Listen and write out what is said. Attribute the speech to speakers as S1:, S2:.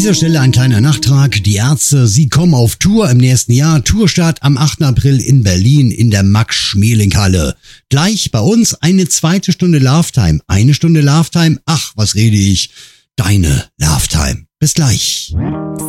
S1: dieser Stelle ein kleiner Nachtrag. Die Ärzte, sie kommen auf Tour im nächsten Jahr. Tourstart am 8. April in Berlin in der Max-Schmeling-Halle. Gleich bei uns eine 2. Stunde Love-Time. 1 Stunde Love-Time. Ach, was rede ich? Deine Love-Time. Bis gleich.